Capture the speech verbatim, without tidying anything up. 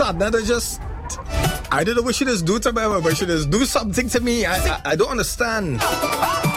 partner to just, I don't know what she just do to me, but she just do something to me. I, I, I don't understand.